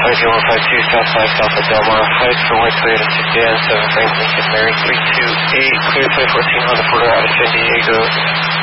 5152 Southside, South of Del Mar, Heights for White Toyota Sedan, 7 Franklin, St. Mary, 328, clear 2014 Honda Porter out of San Diego.